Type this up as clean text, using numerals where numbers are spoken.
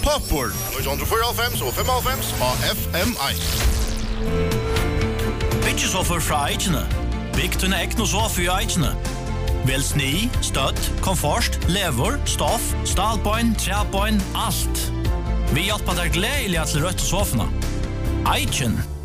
Poppor, 1994 og 95 av FM1. Ikke så for fra Eichene. Bygg til ekne så for Eichene. Vel sni, støtt, komfort, lever, stoff, stalbøyn, træbøyn, alt. Vi hjelper deg gledelig til rødt sofene. Eichen.